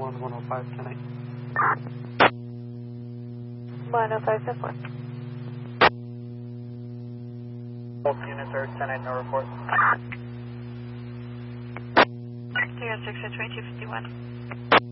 1, 105, 10-8. 105, 10-4. Both units are 10-8, no report. 306 at 2251.